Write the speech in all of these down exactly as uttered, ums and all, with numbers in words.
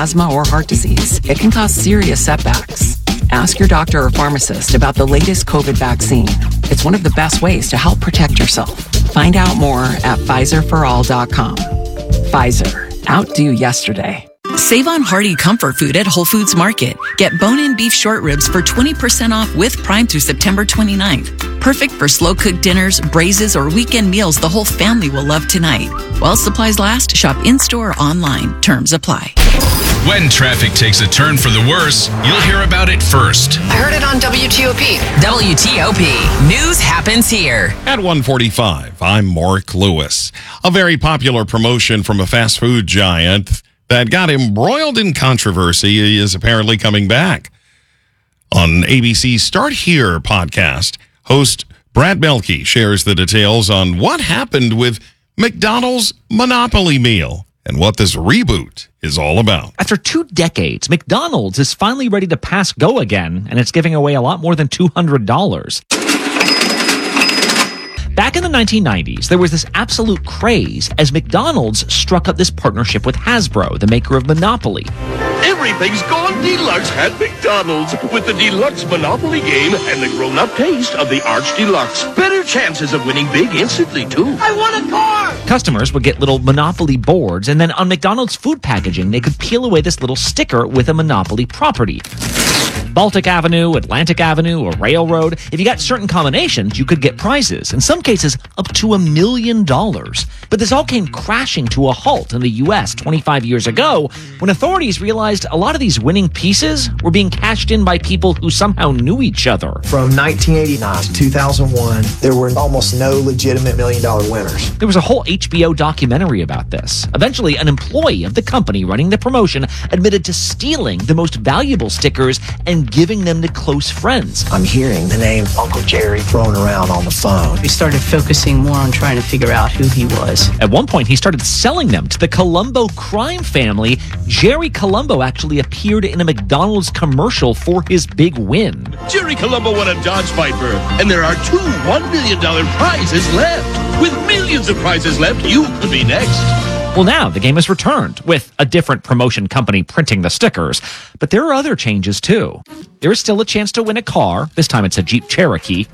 asthma or heart disease, it can cause serious setbacks. Ask your doctor or pharmacist about the latest COVID vaccine. It's one of the best ways to help protect yourself. Find out more at Pfizer for all dot com. Pfizer. Outdo yesterday. Save on hearty comfort food at Whole Foods Market. Get bone-in beef short ribs for twenty percent off with Prime through September twenty-ninth. Perfect for slow-cooked dinners, braises, or weekend meals the whole family will love tonight. While supplies last, shop in-store or online. Terms apply. When traffic takes a turn for the worse, you'll hear about it first. I heard it on W T O P. W T O P. News happens here. At one forty-five, I'm Mark Lewis. A very popular promotion from a fast food giant that got embroiled in controversy is apparently coming back. On A B C's Start Here podcast, host Brad Belke shares the details on what happened with McDonald's Monopoly meal and what this reboot is all about. After two decades, McDonald's is finally ready to pass go again, and it's giving away a lot more than two hundred dollars. Back in the nineteen nineties, there was this absolute craze as McDonald's struck up this partnership with Hasbro, the maker of Monopoly. Everything's gone deluxe at McDonald's with the deluxe Monopoly game and the grown-up taste of the Arch Deluxe. Better chances of winning big instantly, too. I want a car! Customers would get little Monopoly boards, and then on McDonald's food packaging, they could peel away this little sticker with a Monopoly property. Baltic Avenue, Atlantic Avenue, or Railroad. If you got certain combinations, you could get prizes, in some cases up to a million dollars. But this all came crashing to a halt in the U S twenty-five years ago when authorities realized a lot of these winning pieces were being cashed in by people who somehow knew each other. From nineteen eighty-nine to two thousand one, there were almost no legitimate million-dollar winners. There was a whole H B O documentary about this. Eventually, an employee of the company running the promotion admitted to stealing the most valuable stickers and giving them to close friends. I'm hearing the name Uncle Jerry thrown around on the phone. We started focusing more on trying to figure out who he was. At one point, he started selling them to the Colombo crime family. Jerry Colombo actually appeared in a McDonald's commercial for his big win. Jerry Colombo won a Dodge Viper, and there are two one million dollars prizes left. With millions of prizes left, you could be next. Well, now the game is returned with a different promotion company printing the stickers. But there are other changes, too. There is still a chance to win a car. This time it's a Jeep Cherokee.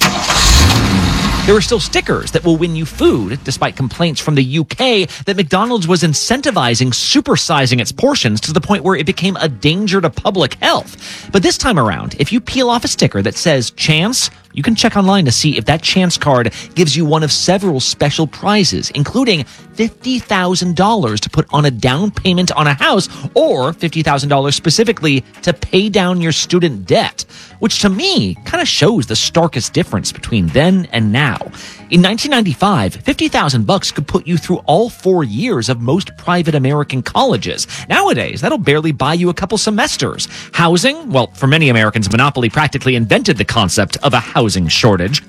There are still stickers that will win you food, despite complaints from the U K that McDonald's was incentivizing supersizing its portions to the point where it became a danger to public health. But this time around, if you peel off a sticker that says chance, you can check online to see if that chance card gives you one of several special prizes, including fifty thousand dollars to put on a down payment on a house, or fifty thousand dollars specifically to pay down your student debt, which to me kind of shows the starkest difference between then and now. In nineteen ninety-five, fifty thousand bucks could put you through all four years of most private American colleges. Nowadays, that'll barely buy you a couple semesters. Housing? Well, for many Americans, Monopoly practically invented the concept of a housing shortage.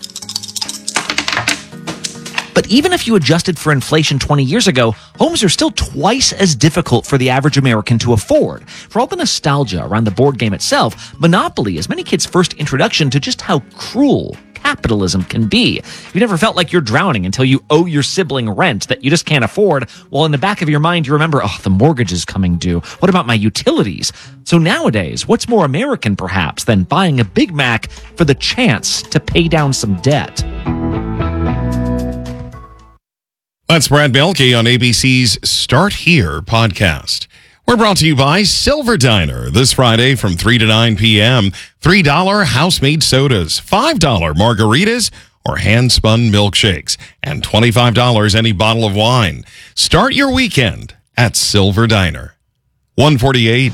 But even if you adjusted for inflation twenty years ago, homes are still twice as difficult for the average American to afford. For all the nostalgia around the board game itself, Monopoly is many kids' first introduction to just how cruel capitalism can be. You never felt like you're drowning until you owe your sibling rent that you just can't afford, while in the back of your mind you remember, oh, the mortgage is coming due. What about my utilities? So nowadays, what's more American perhaps than buying a Big Mac for the chance to pay down some debt? That's Brad Belke on A B C's Start Here podcast. We're brought to you by Silver Diner this Friday from three to nine p.m. three dollars house-made sodas, five dollars margaritas, or hand-spun milkshakes, and twenty-five dollars any bottle of wine. Start your weekend at Silver Diner. one forty-eight.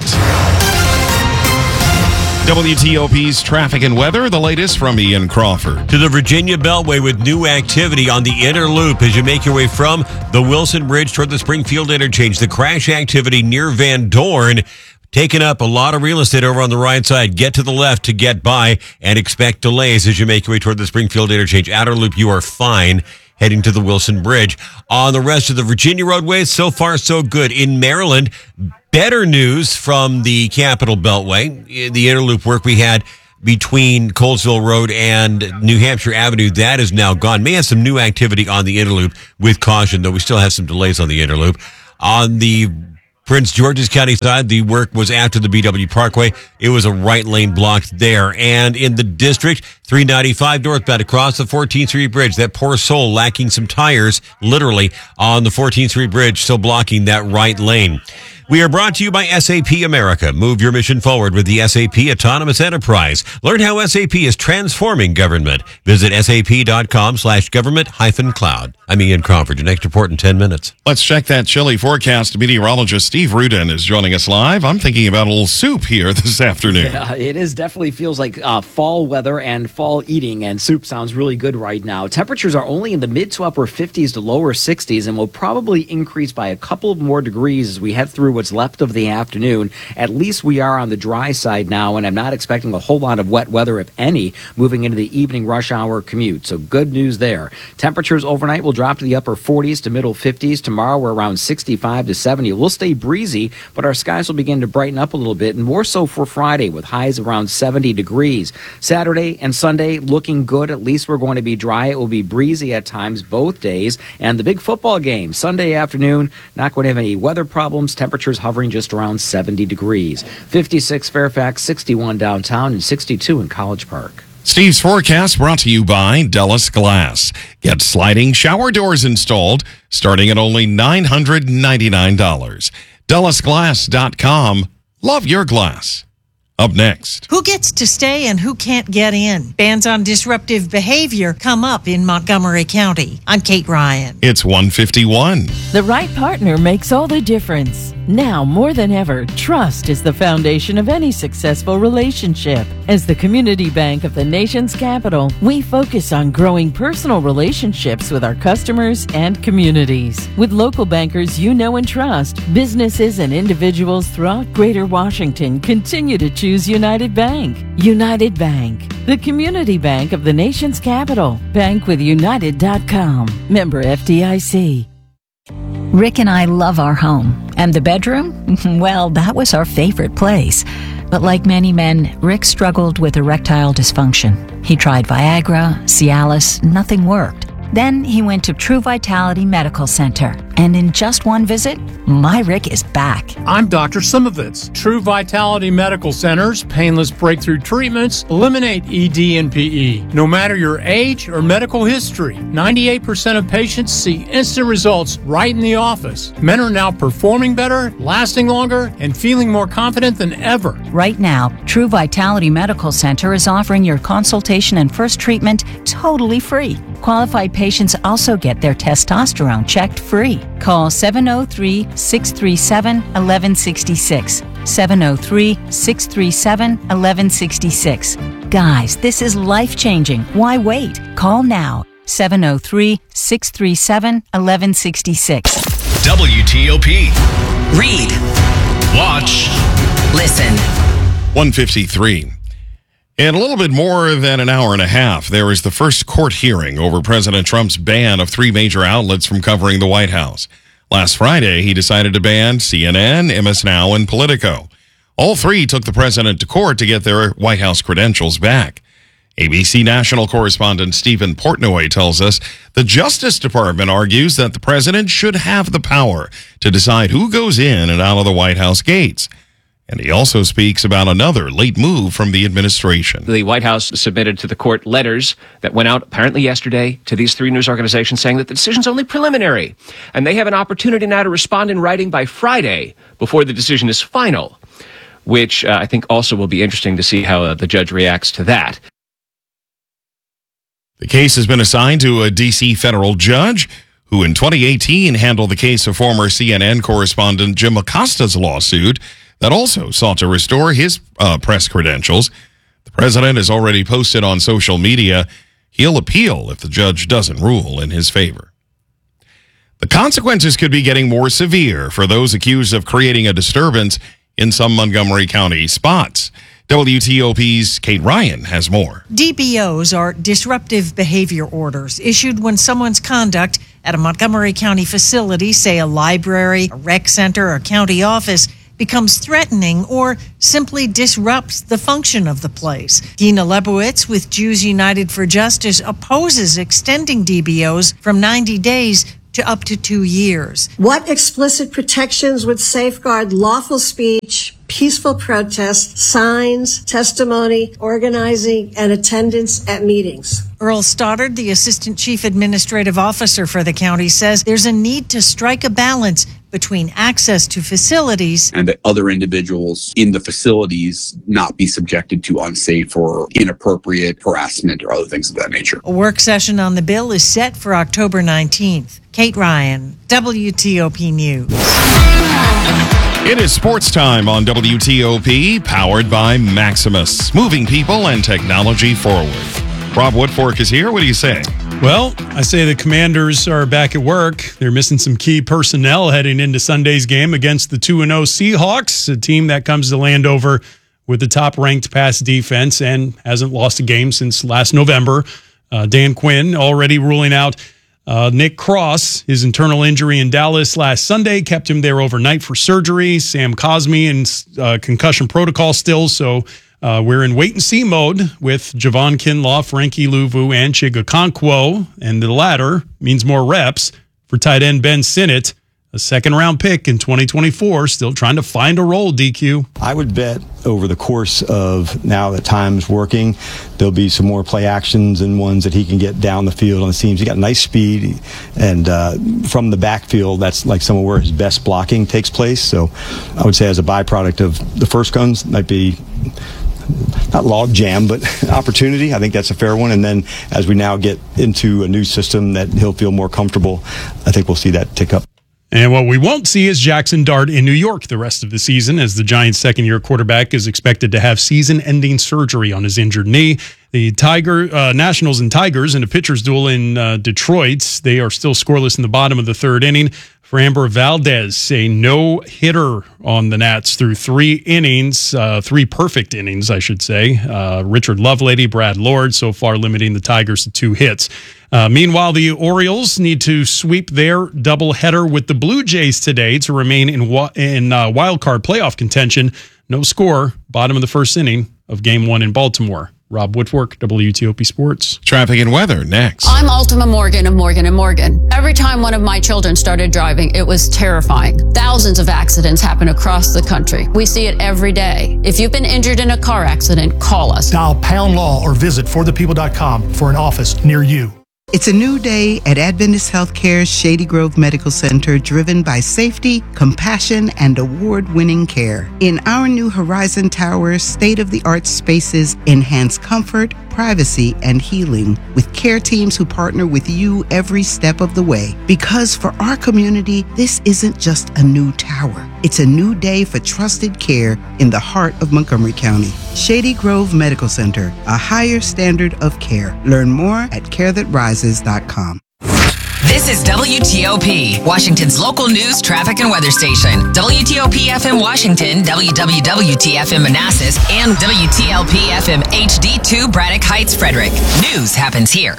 W T O P's traffic and weather, the latest from Ian Crawford. To the Virginia Beltway with new activity on the inner loop as you make your way from the Wilson Bridge toward the Springfield interchange. The crash activity near Van Dorn taking up a lot of real estate over on the right side. Get to the left to get by and expect delays as you make your way toward the Springfield interchange. Outer loop, you are fine heading to the Wilson Bridge. On the rest of the Virginia roadways, so far so good. In Maryland, better news from the Capital Beltway. The inner loop work we had between Colesville Road and New Hampshire Avenue, that is now gone. May have some new activity on the inner loop with caution, though we still have some delays on the inner loop. On the Prince George's County side, the work was after the B W Parkway. It was a right lane blocked there. And in the district, three ninety-five northbound across the fourteenth Street Bridge. That poor soul lacking some tires, literally, on the fourteenth Street Bridge, still blocking that right lane. We are brought to you by S A P America. Move your mission forward with the S A P Autonomous Enterprise. Learn how S A P is transforming government. Visit sap.com slash government hyphen cloud. I'm Ian Crawford. Your next report in ten minutes. Let's check that chilly forecast. Meteorologist Steve Rudin is joining us live. I'm thinking about a little soup here this afternoon. Yeah, it is definitely feels like uh, fall weather and fall eating, and soup sounds really good right now. Temperatures are only in the mid to upper fifties to lower sixties and will probably increase by a couple of more degrees as we head through what's left of the afternoon. At least we are on the dry side now, and I'm not expecting a whole lot of wet weather, if any, moving into the evening rush hour commute. So good news there. Temperatures overnight will drop to the upper forties to middle fifties. Tomorrow we're around sixty-five to seventy. We'll stay breezy, but our skies will begin to brighten up a little bit, and more so for Friday with highs around seventy degrees. Saturday and Sunday looking good. At least we're going to be dry. It will be breezy at times both days. And the big football game Sunday afternoon, not going to have any weather problems. Temperatures hovering just around seventy degrees. fifty-six Fairfax, sixty-one downtown, and sixty-two in College Park. Steve's forecast brought to you by Dellis Glass. Get sliding shower doors installed starting at only nine hundred ninety-nine dollars. Dellis Glass dot com. Love your glass. Up next. Who gets to stay and who can't get in? Bans on disruptive behavior come up in Montgomery County. I'm Kate Ryan. It's one fifty-one. The right partner makes all the difference. Now more than ever, trust is the foundation of any successful relationship. As the community bank of the nation's capital, we focus on growing personal relationships with our customers and communities. With local bankers you know and trust, businesses and individuals throughout Greater Washington continue to choose United Bank. United Bank, the community bank of the nation's capital. Bank with United dot com. Member F D I C. Rick and I love our home. And the bedroom? Well, that was our favorite place. But like many men, Rick struggled with erectile dysfunction. He tried Viagra, Cialis, nothing worked. Then he went to True Vitality Medical Center. And in just one visit, my Rick is back. I'm Doctor Simovitz. True Vitality Medical Center's painless breakthrough treatments eliminate E D and P E. No matter your age or medical history, ninety-eight percent of patients see instant results right in the office. Men are now performing better, lasting longer, and feeling more confident than ever. Right now, True Vitality Medical Center is offering your consultation and first treatment totally free. Qualified patients also get their testosterone checked free. Call seven oh three, six three seven, one one six six. seven oh three, six three seven, one one six six. Guys, this is life-changing. Why wait? Call now. seven oh three, six three seven, one one six six. W T O P. Read. Watch. Listen. one fifty-three. In a little bit more than an hour and a half, there is the first court hearing over President Trump's ban of three major outlets from covering the White House. Last Friday, he decided to ban C N N, M S Now, and Politico. All three took the president to court to get their White House credentials back. A B C national correspondent Stephen Portnoy tells us the Justice Department argues that the president should have the power to decide who goes in and out of the White House gates. And he also speaks about another late move from the administration. The White House submitted to the court letters that went out apparently yesterday to these three news organizations saying that the decision's only preliminary. And they have an opportunity now to respond in writing by Friday before the decision is final, which uh, I think also will be interesting to see how uh, the judge reacts to that. The case has been assigned to a D C federal judge who in twenty eighteen handled the case of former C N N correspondent Jim Acosta's lawsuit that also sought to restore his uh, press credentials. The president has already posted on social media he'll appeal if the judge doesn't rule in his favor. The consequences could be getting more severe for those accused of creating a disturbance in some Montgomery County spots. W T O P's Kate Ryan has more. D B Os are disruptive behavior orders issued when someone's conduct at a Montgomery County facility, say a library, a rec center, or county office, becomes threatening or simply disrupts the function of the place. Dina Lebowitz with Jews United for Justice opposes extending D B Os from ninety days to up to two years. What explicit protections would safeguard lawful speech, peaceful protest, signs, testimony, organizing, and attendance at meetings? Earl Stoddard, the Assistant Chief Administrative Officer for the county, says there's a need to strike a balance between access to facilities and that other individuals in the facilities not be subjected to unsafe or inappropriate harassment or other things of that nature. A work session on the bill is set for October nineteenth. Kate Ryan, W T O P News. It is sports time on W T O P, powered by Maximus, moving people and technology forward. Rob Woodfork is here. What do you say? Well, I say the Commanders are back at work. They're missing some key personnel heading into Sunday's game against the two and oh Seahawks, a team that comes to Landover with the top-ranked pass defense and hasn't lost a game since last November. Uh, Dan Quinn already ruling out uh, Nick Cross. His internal injury in Dallas last Sunday kept him there overnight for surgery. Sam Cosmi in uh, concussion protocol still, so Uh, we're in wait-and-see mode with Javon Kinlaw, Frankie Luvu, and Chiga Okonkwo, and the latter means more reps for tight end Ben Sinnott, a second-round pick in twenty twenty-four, still trying to find a role, D Q. I would bet over the course of now that time's working, there'll be some more play actions and ones that he can get down the field on the seams. He got nice speed, and uh, from the backfield, that's like some of where his best blocking takes place. So I would say as a byproduct of the first guns, might be not log jam, but opportunity. I think that's a fair one. And then as we now get into a new system that he'll feel more comfortable, I think we'll see that tick up. And what we won't see is Jackson Dart in New York the rest of the season, as the Giants' second-year quarterback is expected to have season-ending surgery on his injured knee. The Tiger uh, Nationals and Tigers in a pitcher's duel in uh, Detroit, they are still scoreless in the bottom of the third inning. Framber Valdez, a no-hitter on the Nats through three innings, uh, three perfect innings, I should say. Uh, Richard Lovelady, Brad Lord, so far limiting the Tigers to two hits. Uh, meanwhile, the Orioles need to sweep their doubleheader with the Blue Jays today to remain in, wa- in uh, wild card playoff contention. No score, bottom of the first inning of Game One in Baltimore. Rob Woodfork, W T O P Sports. Traffic and weather next. I'm Ultima Morgan of Morgan and Morgan. Every time one of my children started driving, it was terrifying. Thousands of accidents happen across the country. We see it every day. If you've been injured in a car accident, call us. Dial pound law or visit for the people dot com for an office near you. It's a new day at Adventist Healthcare's Shady Grove Medical Center, driven by safety, compassion, and award-winning care. In our new Horizon Tower, state-of-the-art spaces enhance comfort, privacy, and healing with care teams who partner with you every step of the way. Because for our community, this isn't just a new tower. It's a new day for trusted care in the heart of Montgomery County. Shady Grove Medical Center, a higher standard of care. Learn more at care that rises dot com. This is W T O P, Washington's local news, traffic, and weather station. W T O P F M Washington, W W W T F M Manassas, and W T L P F M H D two Braddock Heights, Frederick. News happens here.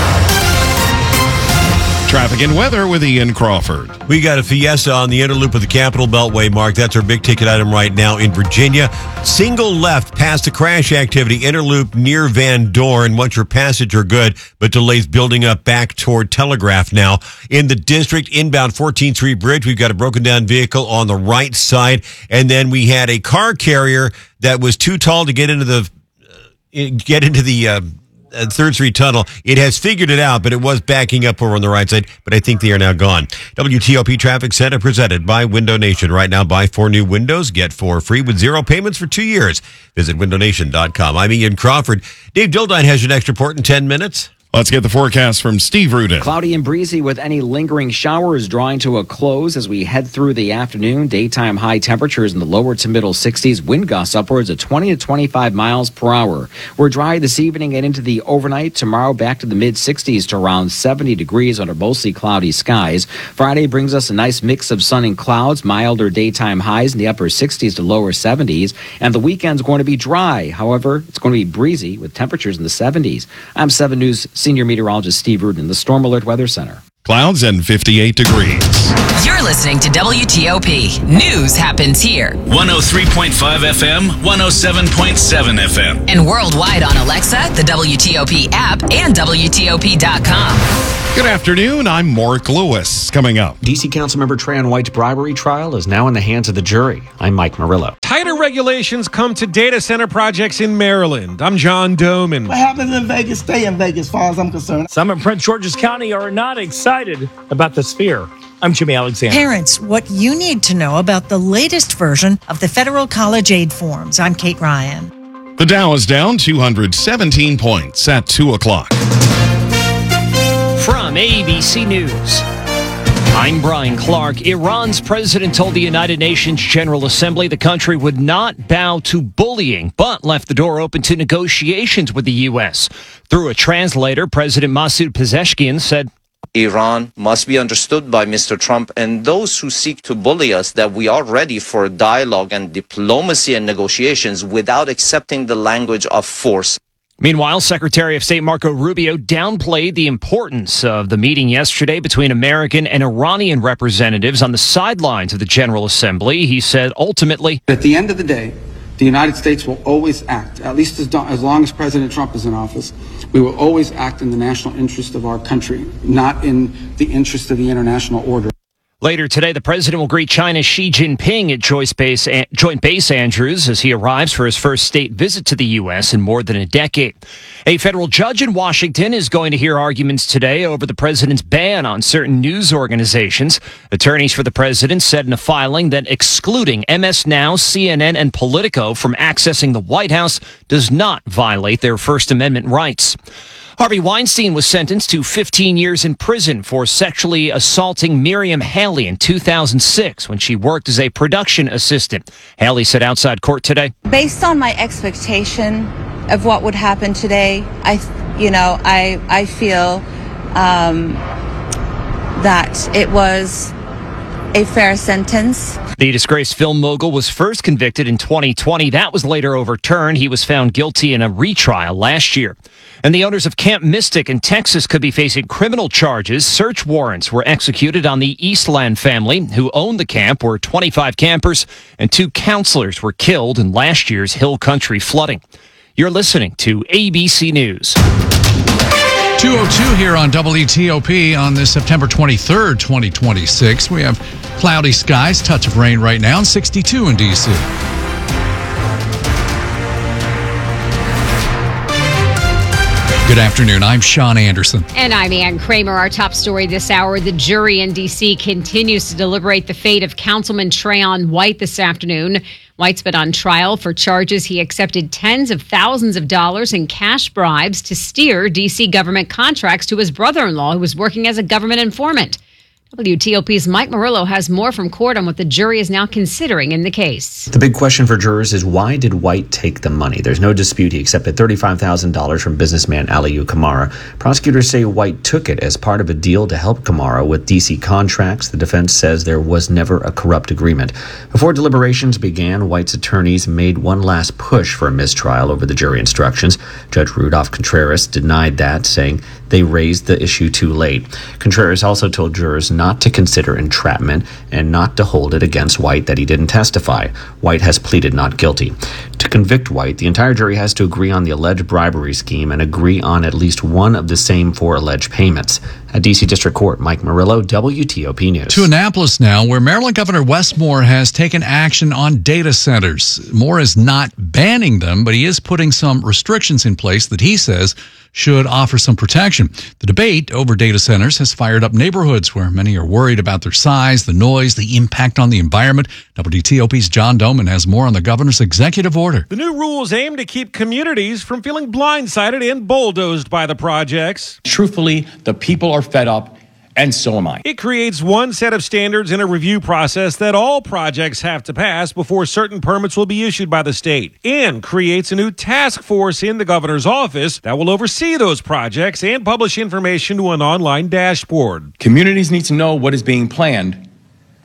Traffic and weather with Ian Crawford. We got a Fiesta on the inner loop of the Capitol Beltway, Mark. That's our big ticket item right now in Virginia. Single left past the crash activity, inner loop near Van Dorn. Once your passage are good, but delays building up back toward Telegraph now. In the district, inbound fourteenth Street Bridge, we've got a broken down vehicle on the right side. And then we had a car carrier that was too tall to get into the, uh, get into the, uh, Uh, third Street Tunnel. It has figured it out, but it was backing up over on the right side, but I think they are now gone. W T O P Traffic Center presented by Window Nation. Right now, buy four new windows, get four free with zero payments for two years. Visit window nation dot com. I'm Ian Crawford. Dave Dildine has your next report in ten minutes. Let's get the forecast from Steve Rudin. Cloudy and breezy with any lingering showers drawing to a close as we head through the afternoon. Daytime high temperatures in the lower to middle sixties. Wind gusts upwards of twenty to twenty-five miles per hour. We're dry this evening and into the overnight. Tomorrow back to the mid sixties to around seventy degrees under mostly cloudy skies. Friday brings us a nice mix of sun and clouds. Milder daytime highs in the upper sixties to lower seventies. And the weekend's going to be dry. However, it's going to be breezy with temperatures in the seventies. I'm seven News Senior Meteorologist Steve Rudin, the Storm Alert Weather Center. Clouds and fifty-eight degrees. You're listening to W T O P. News happens here. one oh three point five F M, one oh seven point seven F M. And worldwide on Alexa, the W T O P app, and W T O P dot com. Good afternoon. I'm Mark Lewis. Coming up. D C Councilmember Trayon White's bribery trial is now in the hands of the jury. I'm Mike Murillo. Tighter regulations come to data center projects in Maryland. I'm John Doman. What happens in Vegas, stay in Vegas, as far as I'm concerned. Some in Prince George's County are not excited about the Sphere. I'm Jimmy Alexander. Parents, what you need to know about the latest version of the federal college aid forms. I'm Kate Ryan. The Dow is down two hundred seventeen points at two o'clock. From A B C News, I'm Brian Clark. Iran's president told the United Nations General Assembly the country would not bow to bullying, but left the door open to negotiations with the U S. Through a translator, President Masoud Pezeshkian said, Iran must be understood by Mister Trump and those who seek to bully us that we are ready for dialogue and diplomacy and negotiations without accepting the language of force. Meanwhile, Secretary of State Marco Rubio downplayed the importance of the meeting yesterday between American and Iranian representatives on the sidelines of the General Assembly. He said, ultimately, at the end of the day, the United States will always act, at least as, as long as President Trump is in office, we will always act in the national interest of our country, not in the interest of the international order. Later today, the president will greet China's Xi Jinping at Joint Base, Joint Base Andrews as he arrives for his first state visit to the U S in more than a decade. A federal judge in Washington is going to hear arguments today over the president's ban on certain news organizations. Attorneys for the president said in a filing that excluding M S Now, C N N, and Politico from accessing the White House does not violate their First Amendment rights. Harvey Weinstein was sentenced to fifteen years in prison for sexually assaulting Miriam Haley in two thousand six when she worked as a production assistant. Haley said outside court today, based on my expectation of what would happen today, I, you know, I, I feel um, that it was a fair sentence. The disgraced film mogul was first convicted in twenty twenty. That was later overturned. He was found guilty in a retrial last year. And the owners of Camp Mystic in Texas could be facing criminal charges. Search warrants were executed on the Eastland family who owned the camp, where twenty-five campers and two counselors were killed in last year's Hill Country flooding. You're listening to A B C News. two oh two here on W T O P on this September twenty-third, twenty twenty-six. We have cloudy skies, touch of rain right now, and sixty-two in D C. Good afternoon. I'm Sean Anderson. And I'm Ann Kramer. Our top story this hour, the jury in D C continues to deliberate the fate of Councilman Trayon White this afternoon. White's been on trial for charges he accepted tens of thousands of dollars in cash bribes to steer D C government contracts to his brother-in-law, who was working as a government informant. W T O P's Mike Murillo has more from court on what the jury is now considering in the case. The big question for jurors is, why did White take the money? There's no dispute he accepted thirty-five thousand dollars from businessman Aliyu Kamara. Prosecutors say White took it as part of a deal to help Kamara with D C contracts. The defense says there was never a corrupt agreement. Before deliberations began, White's attorneys made one last push for a mistrial over the jury instructions. Judge Rudolph Contreras denied that, saying they raised the issue too late. Contreras also told jurors not not to consider entrapment and not to hold it against White that he didn't testify. White has pleaded not guilty. To convict White, the entire jury has to agree on the alleged bribery scheme and agree on at least one of the same four alleged payments. At D C District Court, Mike Murillo, W T O P News. To Annapolis now, where Maryland Governor Wes Moore has taken action on data centers. Moore is not banning them, but he is putting some restrictions in place that he says should offer some protection. The debate over data centers has fired up neighborhoods where many are worried about their size, the noise, the impact on the environment. W T O P's John Doman has more on the governor's executive order. The new rules aim to keep communities from feeling blindsided and bulldozed by the projects. Truthfully, the people are fed up, and so am I. It creates one set of standards in a review process that all projects have to pass before certain permits will be issued by the state, and creates a new task force in the governor's office that will oversee those projects and publish information to an online dashboard. Communities need to know what is being planned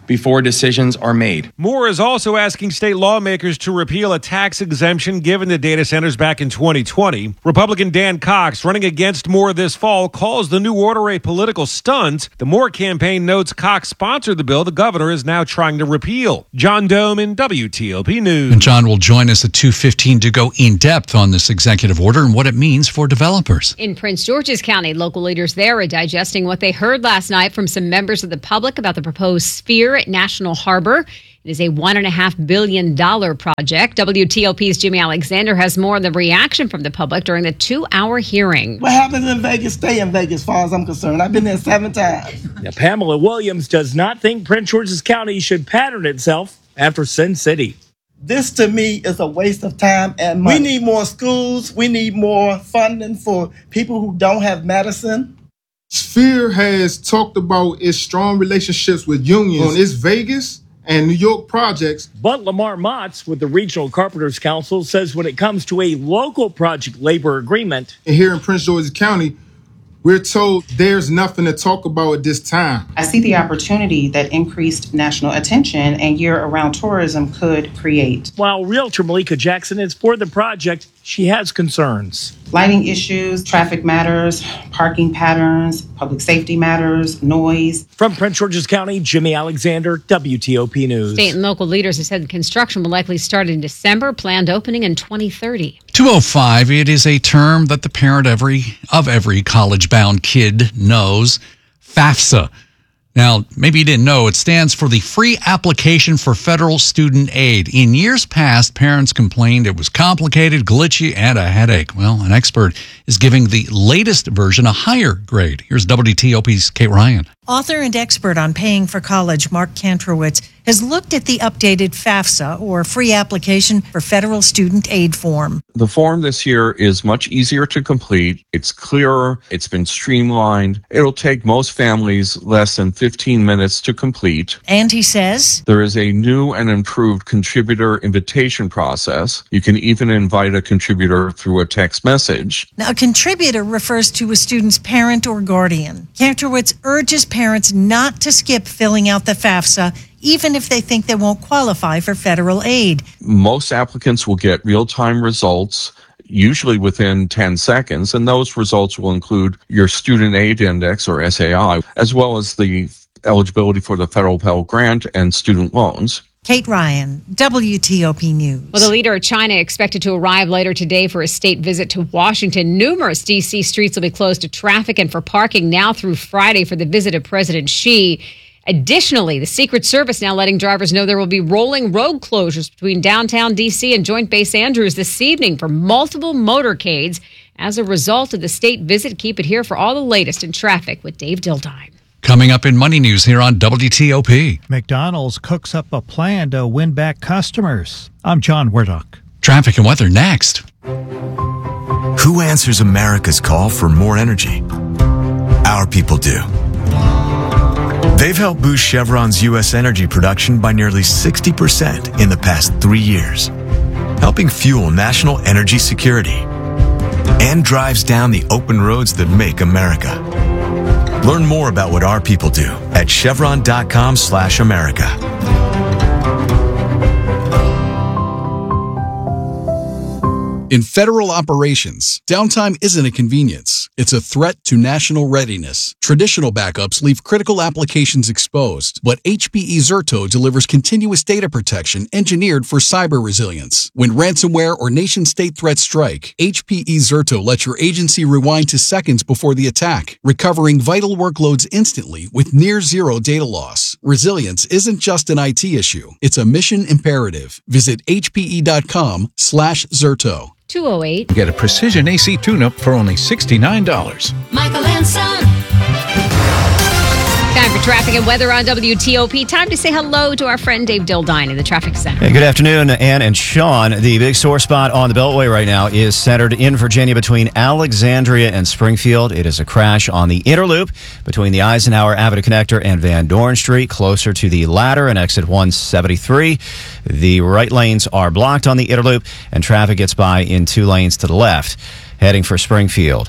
before decisions are made. Moore is also asking state lawmakers to repeal a tax exemption given to data centers back in twenty twenty. Republican Dan Cox, running against Moore this fall, calls the new order a political stunt. The Moore campaign notes Cox sponsored the bill the governor is now trying to repeal. John Dome in W T O P News. And John will join us at two fifteen to go in depth on this executive order and what it means for developers. In Prince George's County, local leaders there are digesting what they heard last night from some members of the public about the proposed Sphere at National Harbor. It is a one point five billion dollars project. W T O P's Jimmy Alexander has more on the reaction from the public during the two-hour hearing. What happens in Vegas, stay in Vegas, as far as I'm concerned. I've been there seven times. Now, Pamela Williams does not think Prince George's County should pattern itself after Sin City. This, to me, is a waste of time and money. We need more schools. We need more funding for people who don't have medicine. Sphere has talked about its strong relationships with unions on its Vegas and New York projects. But Lamar Motts with the Regional Carpenters Council says when it comes to a local project labor agreement. And here in Prince George's County, we're told there's nothing to talk about at this time. I see the opportunity that increased national attention and year-round tourism could create. While Realtor Malika Jackson is for the project, she has concerns. Lighting issues, traffic matters, parking patterns, public safety matters, noise. From Prince George's County, Jimmy Alexander, W T O P News. State and local leaders have said construction will likely start in December, planned opening in twenty thirty. two oh five, it is a term that the parent every of every college-bound kid knows, FAFSA. Now, maybe you didn't know, it stands for the Free Application for Federal Student Aid. In years past, parents complained it was complicated, glitchy, and a headache. Well, an expert is giving the latest version a higher grade. Here's W T O P's Kate Ryan. Author and expert on paying for college, Mark Kantrowitz, has looked at the updated FAFSA, or Free Application for Federal Student Aid form. The form this year is much easier to complete. It's clearer. It's been streamlined. It'll take most families less than fifteen minutes to complete. And he says, there is a new and improved contributor invitation process. You can even invite a contributor through a text message. Now, a contributor refers to a student's parent or guardian. Kantrowitz urges parents not to skip filling out the FAFSA, even if they think they won't qualify for federal aid. Most applicants will get real-time results, usually within ten seconds, and those results will include your Student Aid Index, or S A I, as well as the eligibility for the federal Pell Grant and student loans. Kate Ryan, W T O P News. Well, the leader of China expected to arrive later today for a state visit to Washington. Numerous D C streets will be closed to traffic and for parking now through Friday for the visit of President Xi. Additionally, the Secret Service now letting drivers know there will be rolling road closures between downtown D C and Joint Base Andrews this evening for multiple motorcades as a result of the state visit. Keep it here for all the latest in traffic with Dave Dildine. Coming up in Money News here on W T O P. McDonald's cooks up a plan to win back customers. I'm John Werdock. Traffic and weather next. Who answers America's call for more energy? Our people do. They've helped boost Chevron's U S energy production by nearly sixty percent in the past three years, helping fuel national energy security and drives down the open roads that make America. Learn more about what our people do at chevron.com slash America. In federal operations, downtime isn't a convenience. It's a threat to national readiness. Traditional backups leave critical applications exposed, but H P E Zerto delivers continuous data protection engineered for cyber resilience. When ransomware or nation-state threats strike, H P E Zerto lets your agency rewind to seconds before the attack, recovering vital workloads instantly with near-zero data loss. Resilience isn't just an I T issue. It's a mission imperative. Visit hpe.com slash Zerto. two oh eight. Get a precision A C tune-up for only sixty-nine dollars. Michael and Son. Time for traffic and weather on W T O P. Time to say hello to our friend Dave Dildine in the traffic center. Hey, good afternoon, Ann and Sean. The big sore spot on the Beltway right now is centered in Virginia between Alexandria and Springfield. It is a crash on the Interloop between the Eisenhower Avenue Connector and Van Dorn Street, closer to the latter and exit one seventy-three. The right lanes are blocked on the Interloop, and traffic gets by in two lanes to the left, heading for Springfield.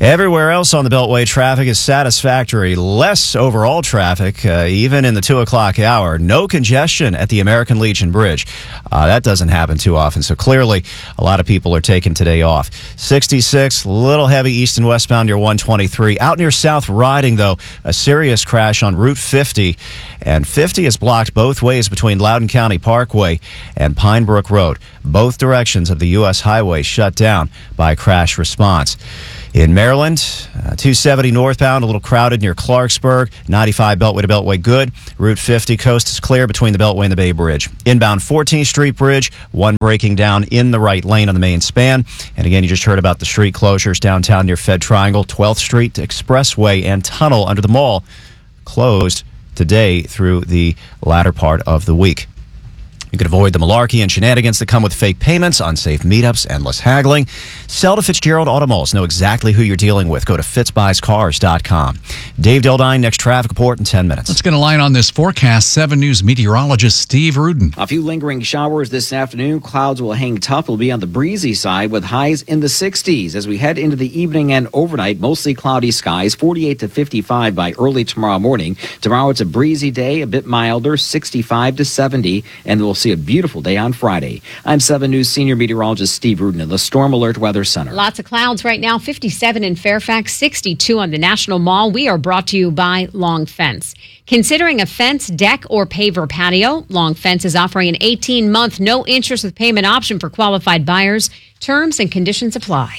Everywhere else on the Beltway, traffic is satisfactory. Less overall traffic, uh, even in the two o'clock hour. No congestion at the American Legion Bridge. Uh, that doesn't happen too often, so clearly a lot of people are taking today off. sixty-six, little heavy east and westbound near one twenty-three. Out near South Riding, though, a serious crash on Route fifty. And fifty is blocked both ways between Loudoun County Parkway and Pine Brook Road. Both directions of the U S highway shut down by crash response. In Maryland, uh, two seventy northbound, a little crowded near Clarksburg. ninety-five Beltway to Beltway good. Route fifty coast is clear between the Beltway and the Bay Bridge. Inbound fourteenth Street Bridge, one breaking down in the right lane on the main span. And again, you just heard about the street closures downtown near Fed Triangle. twelfth Street Expressway and tunnel under the mall closed today through the latter part of the week. You can avoid the malarkey and shenanigans that come with fake payments, unsafe meetups, endless haggling. Sell to Fitzgerald Automalls. Know exactly who you're dealing with. Go to fitz buys cars dot com. Dave Dildine, next traffic report in ten minutes. Let's get a line on this forecast. seven News meteorologist Steve Rudin. A few lingering showers this afternoon. Clouds will hang tough. Will be on the breezy side with highs in the sixties. As we head into the evening and overnight, mostly cloudy skies, forty-eight to fifty-five by early tomorrow morning. Tomorrow it's a breezy day, a bit milder, sixty-five to seventy, and we'll see a beautiful day on Friday. I'm seven News senior meteorologist Steve Rudin in the Storm Alert Weather Center. Lots of clouds right now, fifty-seven in Fairfax, sixty-two on the National Mall. We are brought to you by Long Fence. Considering a fence, deck, or paver patio, Long Fence is offering an eighteen-month no-interest with payment option for qualified buyers. Terms and conditions apply.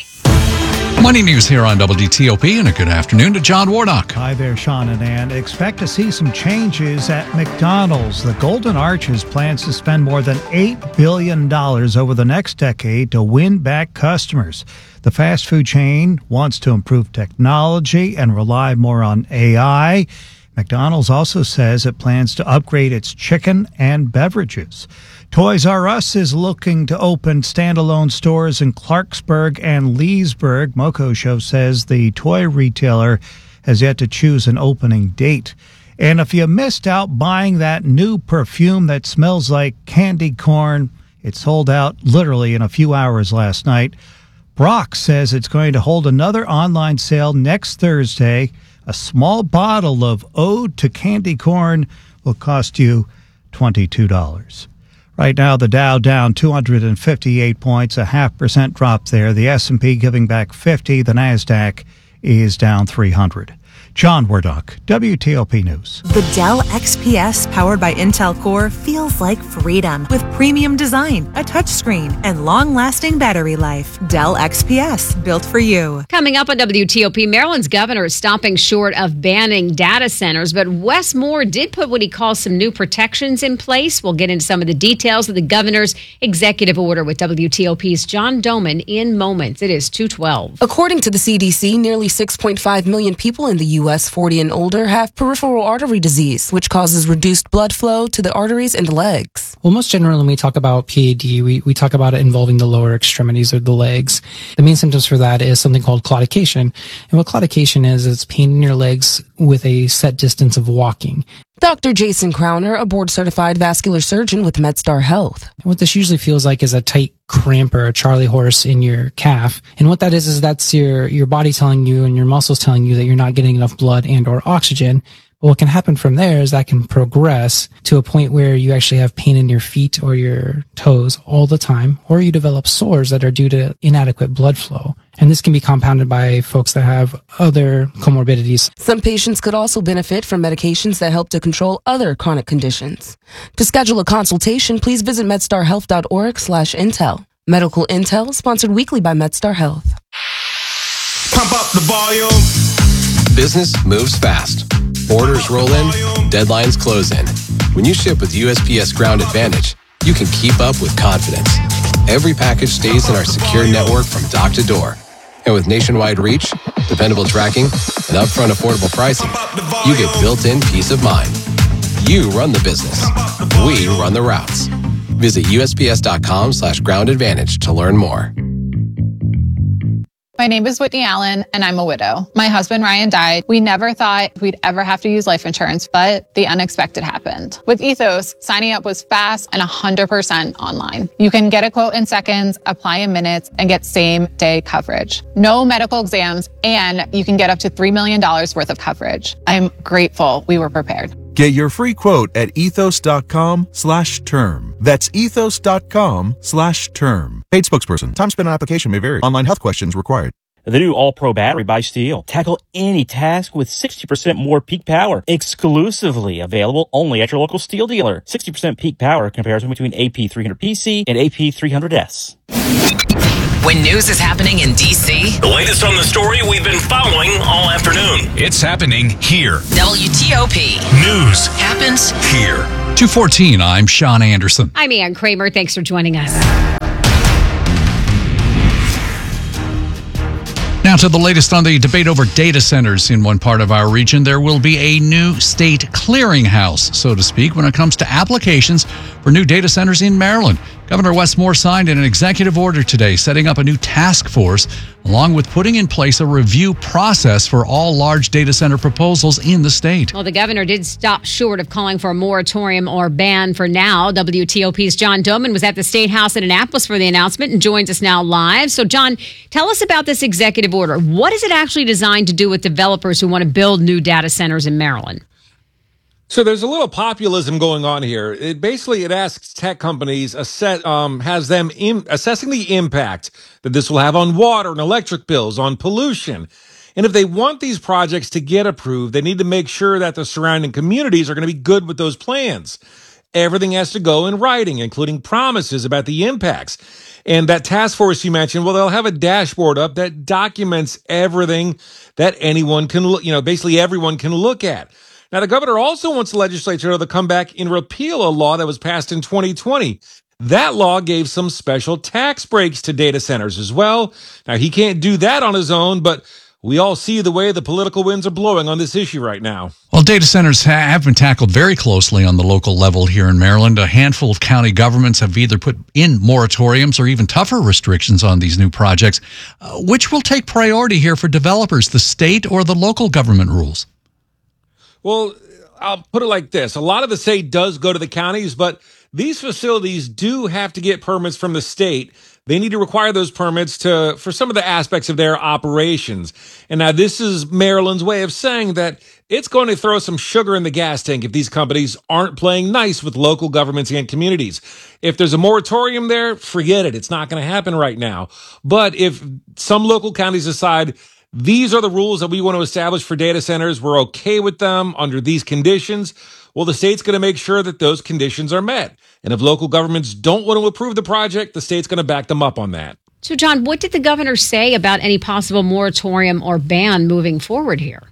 Money News here on W T O P, and a good afternoon to John Warnock. Hi there, Sean and Ann. Expect to see some changes at McDonald's. The Golden Arches plans to spend more than eight billion dollars over the next decade to win back customers. The fast food chain wants to improve technology and rely more on A I. McDonald's also says it plans to upgrade its chicken and beverages. Toys R Us is looking to open standalone stores in Clarksburg and Leesburg. Moco Show says the toy retailer has yet to choose an opening date. And if you missed out buying that new perfume that smells like candy corn, it sold out literally in a few hours last night. Brock says it's going to hold another online sale next Thursday. A small bottle of Ode to Candy Corn will cost you twenty-two dollars. Right now, the Dow down two hundred fifty-eight points, a half percent drop there. The S and P giving back fifty. The NASDAQ is down three hundred. John Warnock, W T O P News. The Dell X P S powered by Intel Core feels like freedom with premium design, a touchscreen, and long-lasting battery life. Dell X P S, built for you. Coming up on W T O P, Maryland's governor is stopping short of banning data centers, but Wes Moore did put what he calls some new protections in place. We'll get into some of the details of the governor's executive order with W T O P's John Doman in moments. It is two twelve. According to the C D C, nearly six point five million people in the U S forty and older have peripheral artery disease, which causes reduced blood flow to the arteries and the legs. Well, most generally, when we talk about P A D, we, we talk about it involving the lower extremities or the legs. The main symptoms for that is something called claudication. And what claudication is, is pain in your legs with a set distance of walking. Doctor Jason Crowner, a board-certified vascular surgeon with MedStar Health. And what this usually feels like is a tight cramp or a Charlie horse in your calf. And what that is, is that's your, your body telling you and your muscles telling you that you're not getting enough blood and or oxygen. But what can happen from there is that can progress to a point where you actually have pain in your feet or your toes all the time, or you develop sores that are due to inadequate blood flow. And this can be compounded by folks that have other comorbidities. Some patients could also benefit from medications that help to control other chronic conditions. To schedule a consultation, please visit medstarhealth.org slash intel. Medical Intel, sponsored weekly by MedStar Health. Pump up the volume. Business moves fast. Orders roll in, deadlines close in. When you ship with U S P S Ground Advantage, you can keep up with confidence. Every package stays in our secure network from dock to door. And with nationwide reach, dependable tracking, and upfront affordable pricing, you get built-in peace of mind. You run the business. We run the routes. Visit U S P S dot com slash ground advantage to learn more. My name is Whitney Allen, and I'm a widow. My husband, Ryan, died. We never thought we'd ever have to use life insurance, but the unexpected happened. With Ethos, signing up was fast and one hundred percent online. You can get a quote in seconds, apply in minutes, and get same-day coverage. No medical exams, and you can get up to three million dollars worth of coverage. I'm grateful we were prepared. Get your free quote at ethos.com slash term. That's ethos.com slash term. Paid spokesperson. Time spent on application may vary. Online health questions required. The new All-Pro battery by Steel. Tackle any task with sixty percent more peak power. Exclusively available only at your local Steel dealer. sixty percent peak power comparison between A P three hundred P C and A P three hundred S. When news is happening in D C, the latest on the story we've been following all afternoon. It's happening here. W T O P. News happens here. two fourteen, I'm Sean Anderson. I'm Ann Kramer. Thanks for joining us. Now to the latest on the debate over data centers in one part of our region. There will be a new state clearinghouse, so to speak, when it comes to applications for new data centers in Maryland. Governor Wes Moore signed an executive order today setting up a new task force, along with putting in place a review process for all large data center proposals in the state. Well, the governor did stop short of calling for a moratorium or ban for now. W T O P's John Domen was at the State House in Annapolis for the announcement and joins us now live. So, John, tell us about this executive order. What is it actually designed to do with developers who want to build new data centers in Maryland? So there's a little populism going on here. It basically it asks tech companies assess, um, has them in, assessing the impact that this will have on water and electric bills, on pollution. And if they want these projects to get approved, they need to make sure that the surrounding communities are going to be good with those plans. Everything has to go in writing, including promises about the impacts. And that task force you mentioned, well, they'll have a dashboard up that documents everything that anyone can look, you know, basically everyone can look at. Now, the governor also wants the legislature to come back and repeal a law that was passed in twenty twenty. That law gave some special tax breaks to data centers as well. Now, he can't do that on his own, but we all see the way the political winds are blowing on this issue right now. Well, data centers ha- have been tackled very closely on the local level here in Maryland. A handful of county governments have either put in moratoriums or even tougher restrictions on these new projects. Uh, which will take priority here for developers, the state or the local government rules? Well, I'll put it like this. A lot of the state does go to the counties, but these facilities do have to get permits from the state. They need to require those permits to for some of the aspects of their operations. And now this is Maryland's way of saying that it's going to throw some sugar in the gas tank if these companies aren't playing nice with local governments and communities. If there's a moratorium there, forget it. It's not going to happen right now. But if some local counties decide these are the rules that we want to establish for data centers, we're okay with them under these conditions, well, the state's going to make sure that those conditions are met. And if local governments don't want to approve the project, the state's going to back them up on that. So, John, what did the governor say about any possible moratorium or ban moving forward here?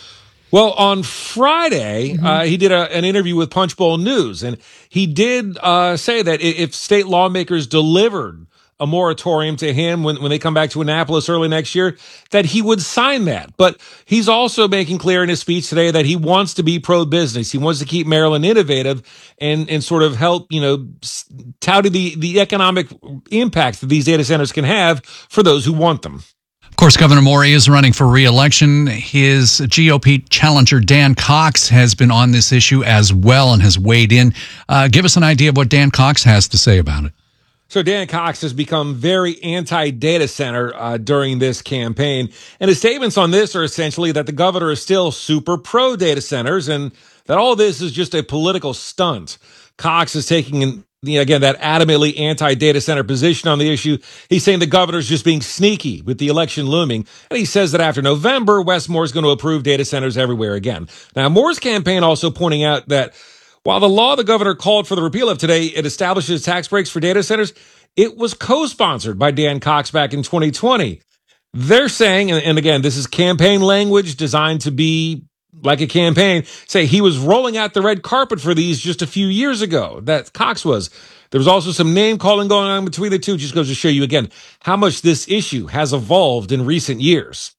Well, on Friday, mm-hmm. uh, he did a, an interview with Punchbowl News, and he did uh, say that if state lawmakers delivered a moratorium to him when, when they come back to Annapolis early next year, that he would sign that. But he's also making clear in his speech today that he wants to be pro-business. He wants to keep Maryland innovative and, and sort of help, you know, tout the, the economic impacts that these data centers can have for those who want them. Of course, Governor Moore is running for re-election. His G O P challenger, Dan Cox, has been on this issue as well and has weighed in. Uh, give us an idea of what Dan Cox has to say about it. So Dan Cox has become very anti-data center uh, during this campaign. And his statements on this are essentially that the governor is still super pro-data centers and that all this is just a political stunt. Cox is taking, you know, again, that adamantly anti-data center position on the issue. He's saying the governor's just being sneaky with the election looming. And he says that after November, Wes Moore is going to approve data centers everywhere again. Now, Moore's campaign also pointing out that while the law the governor called for the repeal of today, it establishes tax breaks for data centers, it was co-sponsored by Dan Cox back in twenty twenty. They're saying, and again, this is campaign language designed to be like a campaign, say he was rolling out the red carpet for these just a few years ago, that Cox was. There was also some name calling going on between the two. Just goes to show you again how much this issue has evolved in recent years.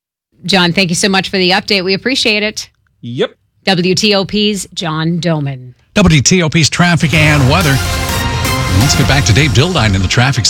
John, thank you so much for the update. We appreciate it. Yep. W T O P's John Domen. W T O P's traffic and weather. Let's get back to Dave Dildine in the traffic center.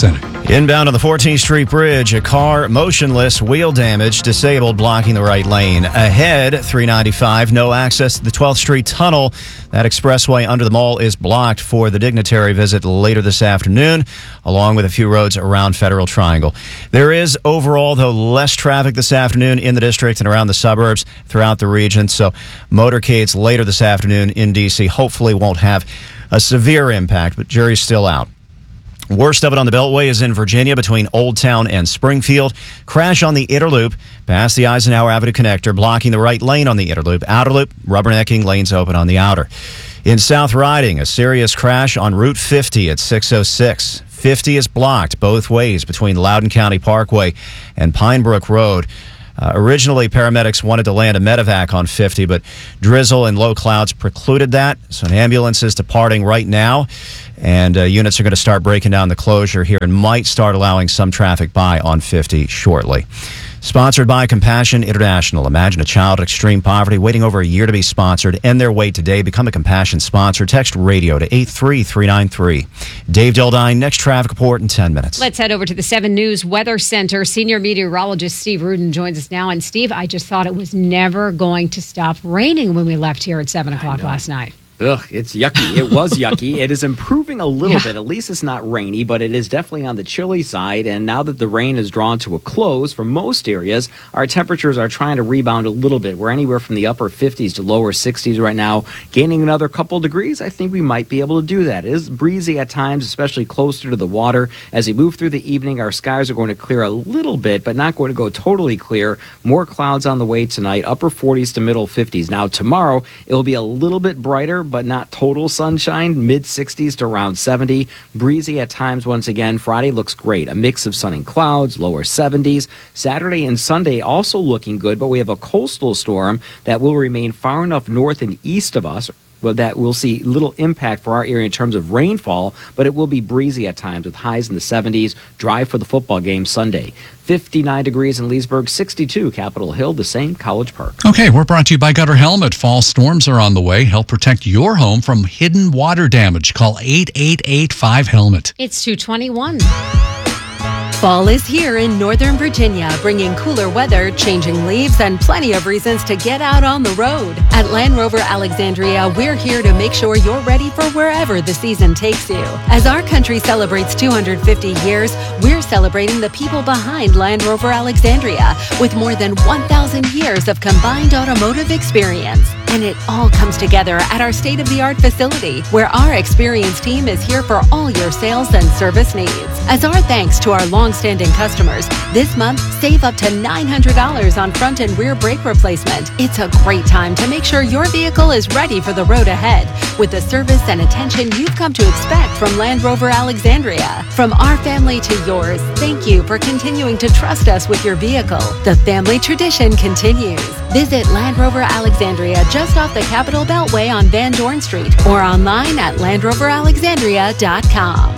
Inbound on the fourteenth Street Bridge, a car motionless, wheel damage, disabled, blocking the right lane. Ahead, three ninety-five, no access to the twelfth Street Tunnel. That expressway under the mall is blocked for the dignitary visit later this afternoon, along with a few roads around Federal Triangle. There is overall, though, less traffic this afternoon in the district and around the suburbs throughout the region. So motorcades later this afternoon in D C hopefully won't have a severe impact, but jury's still out. Worst of it on the Beltway is in Virginia between Old Town and Springfield. Crash on the Inner Loop past the Eisenhower Avenue connector, blocking the right lane on the Inner Loop. Outer Loop, rubbernecking, lanes open on the outer. In South Riding, a serious crash on Route fifty at six oh six. fifty is blocked both ways between Loudoun County Parkway and Pine Brook Road. Uh, originally, paramedics wanted to land a medevac on fifty, but drizzle and low clouds precluded that. So an ambulance is departing right now, and uh, units are going to start breaking down the closure here and might start allowing some traffic by on fifty shortly. Sponsored by Compassion International. Imagine a child in extreme poverty waiting over a year to be sponsored. End their wait today. Become a Compassion sponsor. Text radio to eight three three nine three. Dave Dildine, next traffic report in ten minutes. Let's head over to the seven News Weather Center. Senior meteorologist Steve Rudin joins us now. And Steve, I just thought it was never going to stop raining when we left here at seven o'clock last night. Ugh, it's yucky. It was yucky. It is improving a little yeah. bit. At least it's not rainy, but it is definitely on the chilly side. And now that the rain is drawn to a close for most areas, our temperatures are trying to rebound a little bit. We're anywhere from the upper fifties to lower sixties right now. Gaining another couple degrees, I think we might be able to do that. It is breezy at times, especially closer to the water. As we move through the evening, our skies are going to clear a little bit, but not going to go totally clear. More clouds on the way tonight, upper forties to middle fifties. Now tomorrow, it'll be a little bit brighter, but not total sunshine, mid sixties to around seventy. Breezy at times once again. Friday looks great. A mix of sun and clouds, lower seventies. Saturday and Sunday also looking good, but we have a coastal storm that will remain far enough north and east of us well, that we'll see little impact for our area in terms of rainfall, but it will be breezy at times with highs in the seventies. Dry for the football game Sunday. fifty-nine degrees in Leesburg, sixty-two Capitol Hill, the same College Park. Okay, we're brought to you by Gutter Helmet. Fall storms are on the way. Help protect your home from hidden water damage. Call eight eight eight five helmet. It's two twenty-one. Fall is here in Northern Virginia, bringing cooler weather, changing leaves, and plenty of reasons to get out on the road. At Land Rover Alexandria, we're here to make sure you're ready for wherever the season takes you. As our country celebrates two hundred fifty years, we're celebrating the people behind Land Rover Alexandria with more than one thousand years of combined automotive experience. And it all comes together at our state-of-the-art facility, where our experienced team is here for all your sales and service needs. As our thanks to our long-standing customers, this month, save up to nine hundred dollars on front and rear brake replacement. It's a great time to make sure your vehicle is ready for the road ahead with the service and attention you've come to expect from Land Rover Alexandria. From our family to yours, thank you for continuing to trust us with your vehicle. The family tradition continues. Visit Land Rover Alexandria just off the Capitol Beltway on Van Dorn Street or online at land rover alexandria dot com.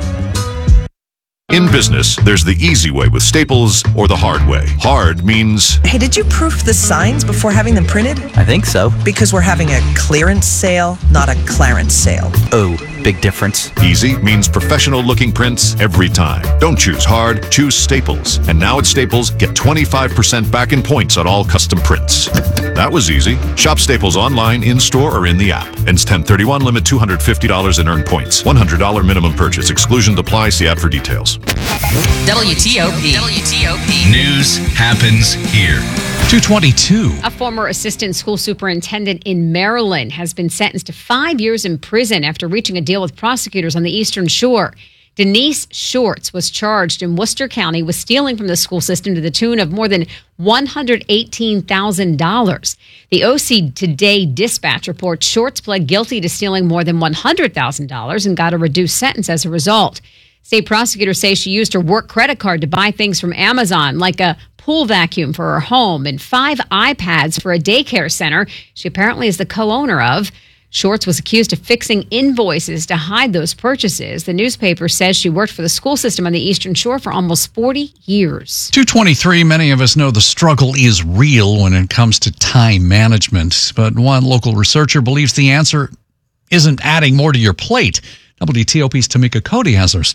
In business, there's the easy way with Staples or the hard way. Hard means... Hey, did you proof the signs before having them printed? I think so. Because we're having a clearance sale, not a clarence sale. Oh, big difference. Easy means professional-looking prints every time. Don't choose hard, choose Staples. And now at Staples, get twenty-five percent back in points on all custom prints. That was easy. Shop Staples online, in-store, or in the app. Ends ten thirty-one, limit two hundred fifty dollars in earned points. one hundred dollars minimum purchase. Exclusion apply. See app for details. W T O P. W T O P. News happens here. two twenty-two. A former assistant school superintendent in Maryland has been sentenced to five years in prison after reaching a deal with prosecutors on the Eastern Shore. Denise Shorts was charged in Worcester County with stealing from the school system to the tune of more than one hundred eighteen thousand dollars. The O C Today Dispatch reports Shorts pled guilty to stealing more than one hundred thousand dollars and got a reduced sentence as a result. State prosecutors say she used her work credit card to buy things from Amazon, like a pool vacuum for her home and five iPads for a daycare center she apparently is the co-owner of. Shorts was accused of fixing invoices to hide those purchases. The newspaper says she worked for the school system on the Eastern Shore for almost forty years. two twenty-three, many of us know the struggle is real when it comes to time management, but one local researcher believes the answer isn't adding more to your plate. W T O P's Tamika Cody has our story.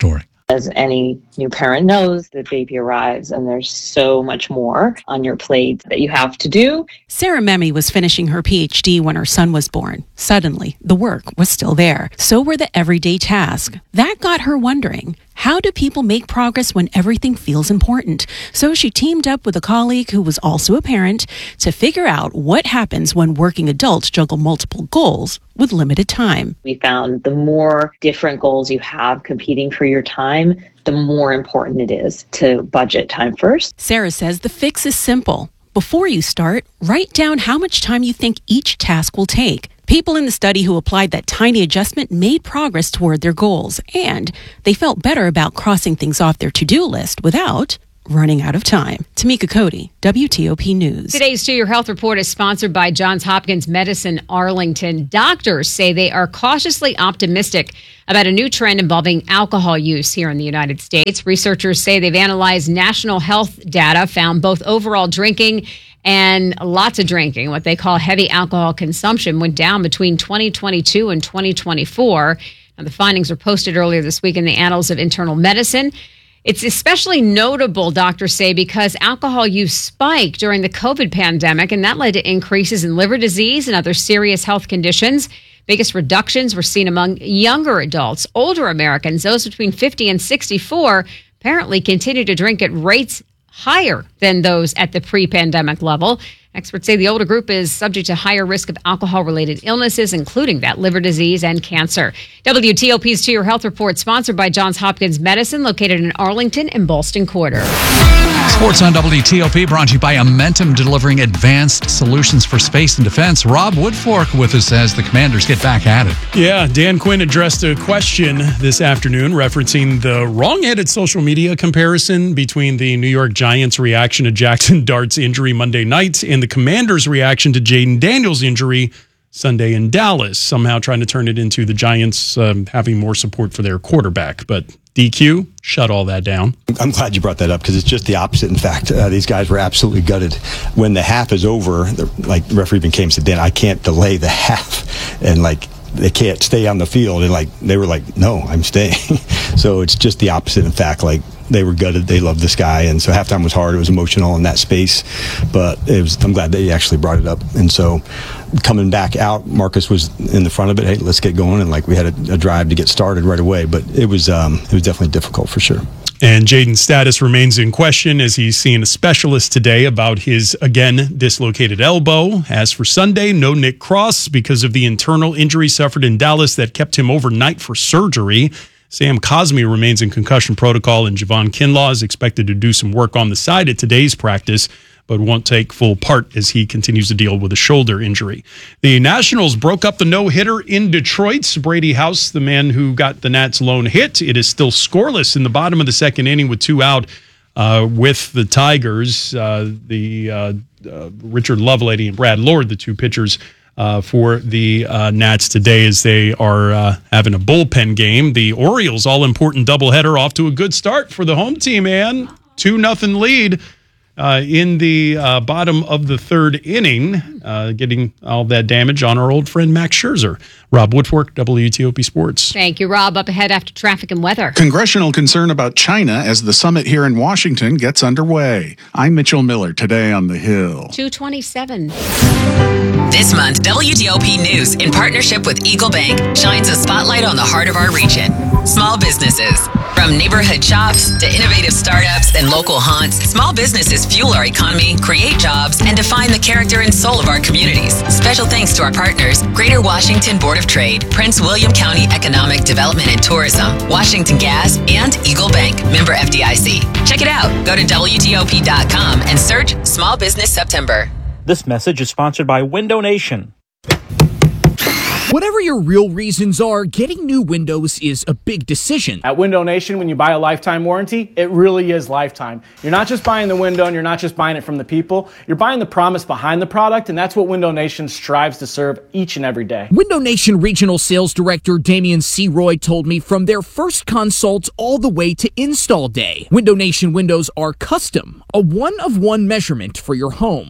As any new parent knows, the baby arrives and there's so much more on your plate that you have to do. Sarah Memme was finishing her P H D when her son was born. Suddenly, the work was still there. So were the everyday tasks. That got her wondering, how do people make progress when everything feels important? So she teamed up with a colleague who was also a parent to figure out what happens when working adults juggle multiple goals with limited time. We found the more different goals you have competing for your time, the more important it is to budget time first. Sarah says the fix is simple. Before you start, write down how much time you think each task will take. People in the study who applied that tiny adjustment made progress toward their goals, and they felt better about crossing things off their to-do list without running out of time. Tamika Cody, W T O P News. Today's To Your Health Report is sponsored by Johns Hopkins Medicine Arlington. Doctors say they are cautiously optimistic about a new trend involving alcohol use here in the United States. Researchers say they've analyzed national health data, found both overall drinking and lots of drinking, what they call heavy alcohol consumption, went down between twenty twenty-two and twenty twenty-four. Now, the findings were posted earlier this week in the Annals of Internal Medicine. It's especially notable, doctors say, because alcohol use spiked during the COVID pandemic, and that led to increases in liver disease and other serious health conditions. Biggest reductions were seen among younger adults. Older Americans, those between fifty and sixty-four, apparently continue to drink at rates higher than those at the pre-pandemic level. Experts say the older group is subject to higher risk of alcohol-related illnesses, including that liver disease and cancer. W T O P's To Your Health Report, sponsored by Johns Hopkins Medicine, located in Arlington and Ballston Quarter. Sports on W T O P, brought to you by Amentum, delivering advanced solutions for space and defense. Rob Woodfork with us as the Commanders get back at it. Yeah, Dan Quinn addressed a question this afternoon referencing the wrong-headed social media comparison between the New York Giants' reaction to Jackson Dart's injury Monday night and the Commanders' reaction to Jaden Daniels' injury Sunday in Dallas, somehow trying to turn it into the Giants um, having more support for their quarterback. But D Q, shut all that down. I'm glad you brought that up because it's just the opposite. In fact, uh, these guys were absolutely gutted. When the half is over, the, like the referee even came and said, Dan, I can't delay the half. And like, they can't stay on the field. And like, they were like, no, I'm staying. So it's just the opposite. In fact, like, they were gutted. They loved this guy. And so halftime was hard. It was emotional in that space. But it was, I'm glad that he actually brought it up. And so coming back out, Marcus was in the front of it. Hey, let's get going. And like we had a, a drive to get started right away. But it was um, it was definitely difficult for sure. And Jaden's status remains in question as he's seeing a specialist today about his, again, dislocated elbow. As for Sunday, no Nick Cross because of the internal injury suffered in Dallas that kept him overnight for surgery. Sam Cosmi remains in concussion protocol, and Javon Kinlaw is expected to do some work on the side at today's practice, but won't take full part as he continues to deal with a shoulder injury. The Nationals broke up the no-hitter in Detroit. Brady House, the man who got the Nats' lone hit. It is still scoreless in the bottom of the second inning with two out uh, with the Tigers. Uh, the uh, uh, Richard Lovelady and Brad Lord, the two pitchers Uh, for the uh, Nats today as they are uh, having a bullpen game. The Orioles all-important doubleheader off to a good start for the home team, man. two nothing lead uh, in the uh, bottom of the third inning, uh, getting all that damage on our old friend Max Scherzer. Rob Woodfork, W T O P Sports. Thank you, Rob. Up ahead after traffic and weather. Congressional concern about China as the summit here in Washington gets underway. I'm Mitchell Miller, today on The Hill. two twenty-seven. This month, W T O P News, in partnership with Eagle Bank, shines a spotlight on the heart of our region. Small businesses. From neighborhood shops to innovative startups and local haunts, small businesses fuel our economy, create jobs, and define the character and soul of our communities. Special thanks to our partners, Greater Washington Board of Trade, Prince William County Economic Development and Tourism, Washington Gas, and Eagle Bank, member F D I C. Check it out. Go to W T O P dot com and search Small Business September. This message is sponsored by Window Nation. Whatever your real reasons are, getting new windows is a big decision. At Window Nation, when you buy a lifetime warranty, it really is lifetime. You're not just buying the window and you're not just buying it from the people. You're buying the promise behind the product, and that's what Window Nation strives to serve each and every day. Window Nation Regional Sales Director Damian C. Roy told me from their first consult all the way to install day, Window Nation windows are custom, a one-of-one measurement for your home.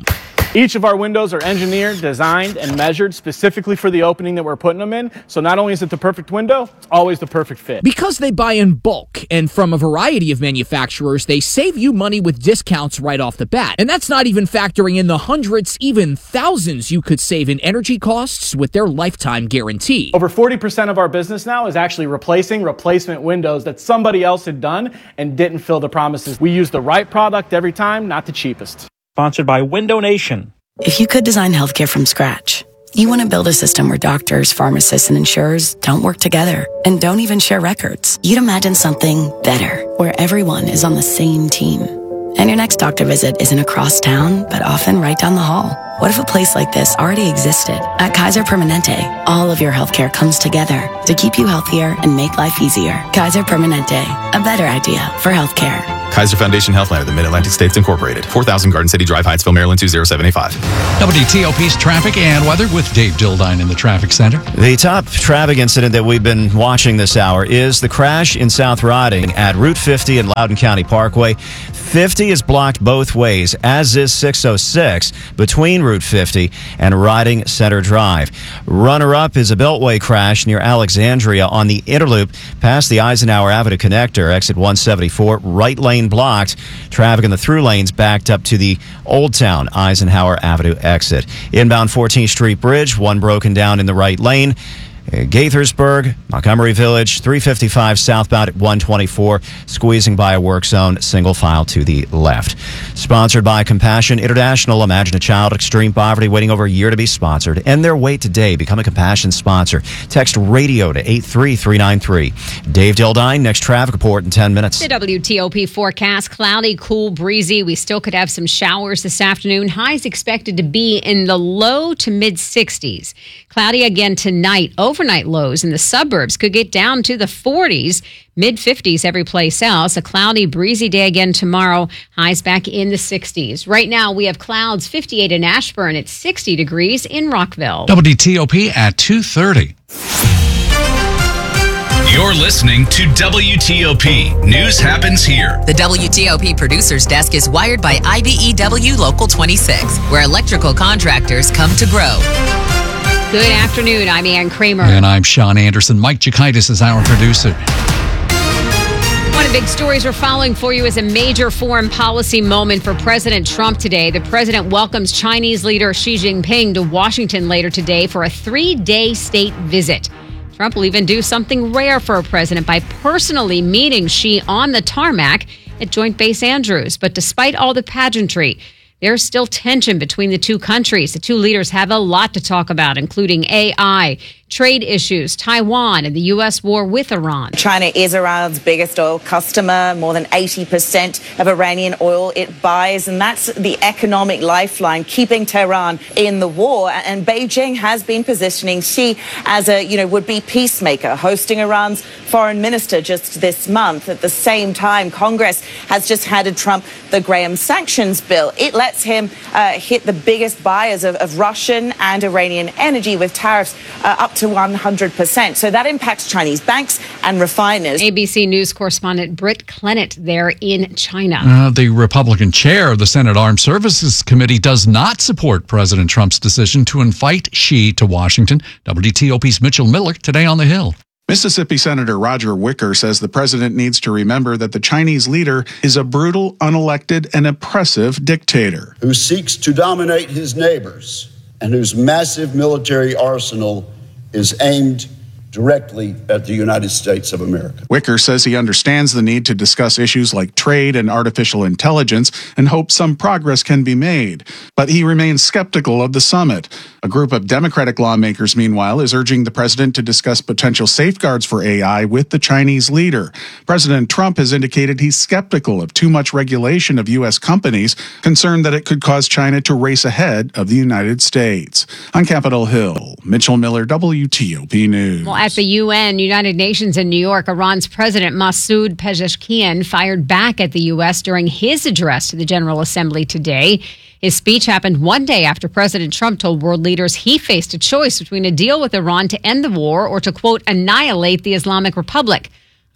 Each of our windows are engineered, designed, and measured specifically for the opening that we're putting them in. So not only is it the perfect window, it's always the perfect fit. Because they buy in bulk and from a variety of manufacturers, they save you money with discounts right off the bat. And that's not even factoring in the hundreds, even thousands you could save in energy costs with their lifetime guarantee. Over forty percent of our business now is actually replacing replacement windows that somebody else had done and didn't fill the promises. We use the right product every time, not the cheapest. Sponsored by Window Nation. If you could design healthcare from scratch, you want to build a system where doctors, pharmacists, and insurers don't work together and don't even share records. You'd imagine something better, where everyone is on the same team. And your next doctor visit isn't across town, but often right down the hall. What if a place like this already existed? At Kaiser Permanente, all of your healthcare comes together to keep you healthier and make life easier. Kaiser Permanente, a better idea for healthcare. Kaiser Foundation Healthline of the Mid-Atlantic States Incorporated. four thousand Garden City Drive, Hyattsville, Maryland, two zero seven eight five. W T O P's traffic and weather with Dave Dildine in the traffic center. The top traffic incident that we've been watching this hour is the crash in South Riding at Route fifty and Loudoun County Parkway. fifty is blocked both ways, as is six oh six between Route fifty and Riding Center Drive. Runner-up is a Beltway crash near Alexandria on the Interloop past the Eisenhower Avenue connector, exit one seventy-four, right lane blocked. Traffic in the through lanes backed up to the Old Town Eisenhower Avenue exit. Inbound fourteenth Street Bridge, one broken down in the right lane. Gaithersburg, Montgomery Village, three fifty-five southbound at one twenty-four, squeezing by a work zone, single file to the left. Sponsored by Compassion International. Imagine a child extreme poverty waiting over a year to be sponsored. End their wait today. Become a Compassion sponsor. Text radio to eight three three nine three. Dave Dildine, next traffic report in ten minutes. The W T O P forecast, cloudy, cool, breezy. We still could have some showers this afternoon. Highs expected to be in the low to mid sixties. Cloudy again tonight. Overnight lows in the suburbs could get down to the forties, mid fifties every place else. A cloudy, breezy day again tomorrow. Highs back in the sixties. Right now we have clouds, fifty-eight in Ashburn. It's sixty degrees in Rockville. W T O P at two thirty. You're listening to W T O P. News happens here. The W T O P producer's desk is wired by I B E W Local twenty-six, where electrical contractors come to grow. Good afternoon. I'm Ann Kramer. And I'm Sean Anderson. Mike Chikaitis is our producer. One of the big stories we're following for you is a major foreign policy moment for President Trump today. The president welcomes Chinese leader Xi Jinping to Washington later today for a three-day state visit. Trump will even do something rare for a president by personally meeting Xi on the tarmac at Joint Base Andrews. But despite all the pageantry, there's still tension between the two countries. The two leaders have a lot to talk about, including A I, trade issues, Taiwan, and the U S war with Iran. China is Iran's biggest oil customer, more than eighty percent of Iranian oil it buys, and that's the economic lifeline keeping Tehran in the war. And Beijing has been positioning Xi as a, you know, would-be peacemaker, hosting Iran's foreign minister just this month. At the same time, Congress has just handed Trump the Graham sanctions bill. It lets him uh, hit the biggest buyers of, of Russian and Iranian energy with tariffs uh, up to one hundred percent. So that impacts Chinese banks and refiners. A B C News correspondent Britt Clennett there in China. Uh, the Republican chair of the Senate Armed Services Committee does not support President Trump's decision to invite Xi to Washington. W T O P's Mitchell Miller today on the Hill. Mississippi Senator Roger Wicker says the president needs to remember that the Chinese leader is a brutal, unelected, and oppressive dictator who seeks to dominate his neighbors and whose massive military arsenal is aimed directly at the United States of America. Wicker says he understands the need to discuss issues like trade and artificial intelligence and hopes some progress can be made. But he remains skeptical of the summit. A group of Democratic lawmakers, meanwhile, is urging the president to discuss potential safeguards for A I with the Chinese leader. President Trump has indicated he's skeptical of too much regulation of U S companies, concerned that it could cause China to race ahead of the United States. On Capitol Hill, Mitchell Miller, W T O P News. Well, at the U N, United Nations in New York, Iran's President Masoud Pezeshkian fired back at the U S during his address to the General Assembly today. His speech happened one day after President Trump told world leaders he faced a choice between a deal with Iran to end the war or to, quote, annihilate the Islamic Republic.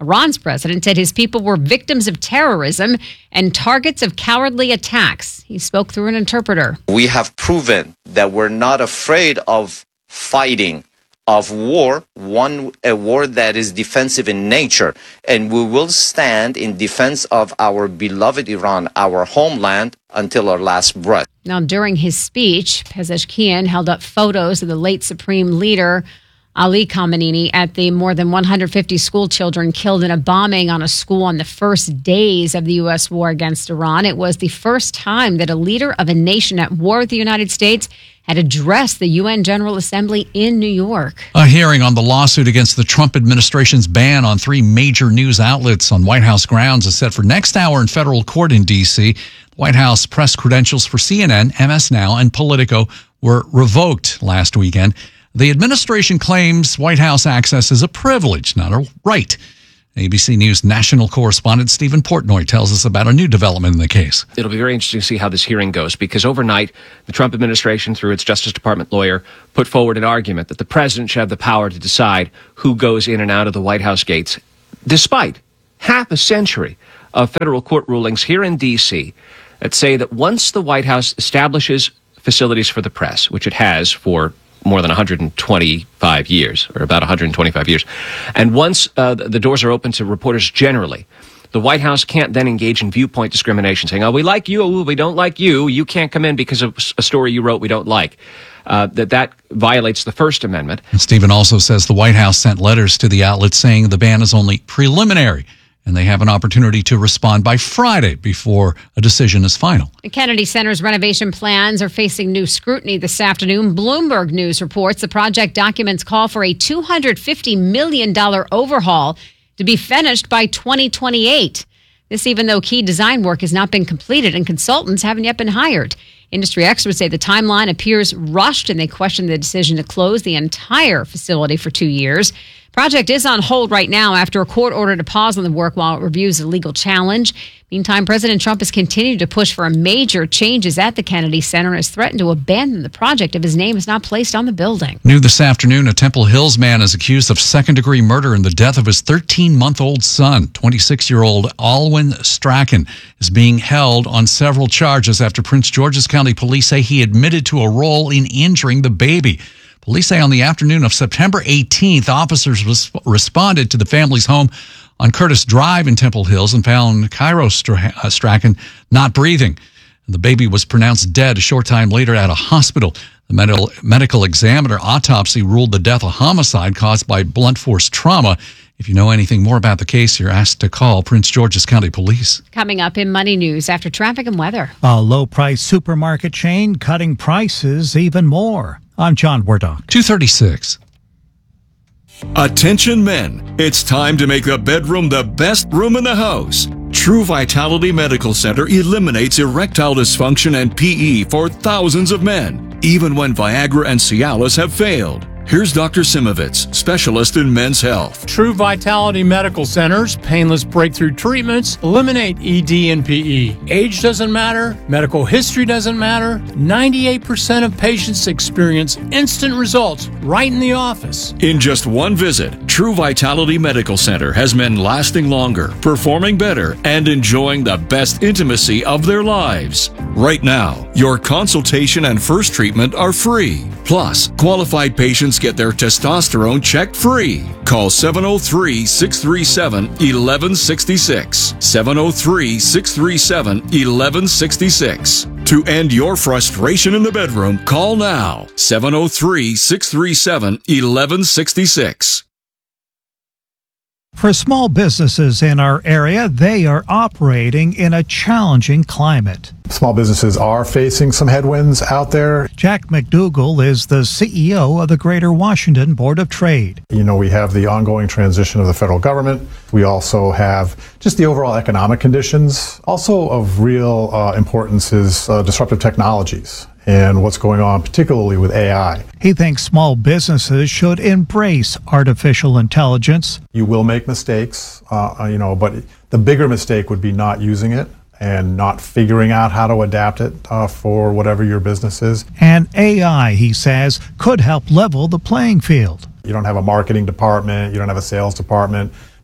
Iran's president said his people were victims of terrorism and targets of cowardly attacks. He spoke through an interpreter. We have proven that we're not afraid of fighting, of war, one a war that is defensive in nature, and we will stand in defense of our beloved Iran, our homeland, until our last breath. Now, during his speech, Pezeshkian held up photos of the late Supreme Leader Ali Khamenei at the more than one hundred fifty school children killed in a bombing on a school on the first days of the U S war against Iran. It was the first time that a leader of a nation at war with the United States had addressed the U N General Assembly in New York. A hearing on the lawsuit against the Trump administration's ban on three major news outlets on White House grounds is set for next hour in federal court in D C. White House press credentials for C N N, M S Now, and Politico were revoked last weekend. The administration claims White House access is a privilege, not a right. A B C News national correspondent Stephen Portnoy tells us about a new development in the case. It'll be very interesting to see how this hearing goes, because overnight, the Trump administration, through its Justice Department lawyer, put forward an argument that the president should have the power to decide who goes in and out of the White House gates, despite half a century of federal court rulings here in D C that say that once the White House establishes facilities for the press, which it has for more than one hundred twenty-five years, or about one hundred twenty-five years. And once uh, the doors are open to reporters generally, the White House can't then engage in viewpoint discrimination, saying, oh, we like you, oh, we don't like you, you can't come in because of a story you wrote we don't like. Uh, that that violates the First Amendment. And Stephen also says the White House sent letters to the outlets saying the ban is only preliminary, and they have an opportunity to respond by Friday before a decision is final. The Kennedy Center's renovation plans are facing new scrutiny this afternoon. Bloomberg News reports the project documents call for a two hundred fifty million dollars overhaul to be finished by twenty twenty-eight. This even though key design work has not been completed and consultants haven't yet been hired. Industry experts say the timeline appears rushed, and they question the decision to close the entire facility for two years. Project is on hold right now after a court ordered a pause on the work while it reviews a legal challenge. Meantime, President Trump has continued to push for major changes at the Kennedy Center and has threatened to abandon the project if his name is not placed on the building. New this afternoon, a Temple Hills man is accused of second-degree murder in the death of his thirteen-month-old son. twenty-six-year-old Alwyn Strachan is being held on several charges after Prince George's County Police say he admitted to a role in injuring the baby. Police say on the afternoon of September eighteenth, officers res- responded to the family's home on Curtis Drive in Temple Hills and found Cairo Stra- uh, Strachan not breathing. The baby was pronounced dead a short time later at a hospital. The medical, medical examiner autopsy ruled the death a homicide caused by blunt force trauma. If you know anything more about the case, you're asked to call Prince George's County Police. Coming up in Money News after traffic and weather. A low-price supermarket chain cutting prices even more. I'm John Wardock. two thirty-six. Attention men, it's time to make the bedroom the best room in the house. True Vitality Medical Center eliminates erectile dysfunction and P E for thousands of men, even when Viagra and Cialis have failed. Here's Doctor Simovitz, specialist in men's health. True Vitality Medical Center's painless breakthrough treatments eliminate E D and P E. Age doesn't matter. Medical history doesn't matter. ninety-eight percent of patients experience instant results right in the office. In just one visit, True Vitality Medical Center has men lasting longer, performing better, and enjoying the best intimacy of their lives. Right now, your consultation and first treatment are free. Plus, qualified patients get their testosterone checked free. Call seven oh three, six three seven, one one six six. seven oh three, six three seven, one one six six. To end your frustration in the bedroom, call now. seven oh three, six three seven, one one six six. For small businesses in our area, they are operating in a challenging climate. Small businesses are facing some headwinds out there. Jack McDougall is the C E O of the Greater Washington Board of Trade. You know, we have the ongoing transition of the federal government. We also have just the overall economic conditions. Also of real uh, importance is uh, disruptive technologies and what's going on, particularly with A I. He thinks small businesses should embrace artificial intelligence. You will make mistakes, uh, you know, but the bigger mistake would be not using it and not figuring out how to adapt it uh, for whatever your business is. And A I, he says, could help level the playing field. You don't have a marketing department, you don't have a sales department, but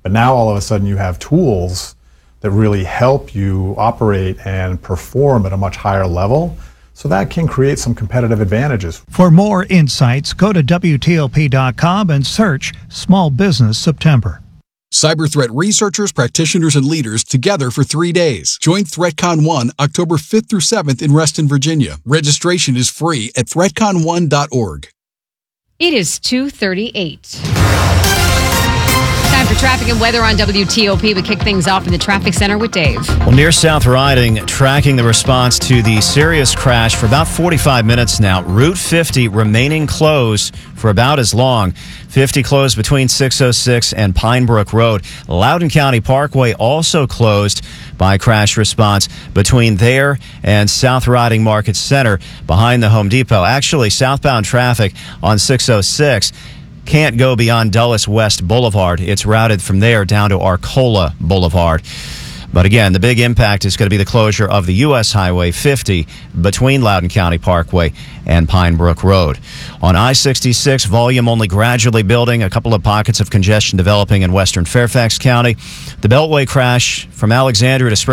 But now all of a sudden you have tools that really help you operate and perform at a much higher level. So that can create some competitive advantages. For more insights, go to W T O P dot com and search Small Business September. Cyber threat researchers, practitioners, and leaders together for three days. Join ThreatCon one October fifth through seventh in Reston, Virginia. Registration is free at threat con one dot org. It is two thirty-eight. Time for traffic and weather on W T O P. We kick things off in the traffic center with Dave. Well, near South Riding, tracking the response to the Sirius crash for about forty-five minutes now. Route fifty remaining closed for about as long. fifty closed between six oh six and Pine Brook Road. Loudoun County Parkway also closed by crash response between there and South Riding Market Center behind the Home Depot. Actually, southbound traffic on six oh six can't go beyond Dulles West Boulevard. It's routed from there down to Arcola Boulevard. But again, the big impact is going to be the closure of the U S Highway fifty between Loudoun County Parkway and Pine Brook Road. On I sixty-six, volume only gradually building, a couple of pockets of congestion developing in western Fairfax County. The Beltway crash from Alexandria to Spring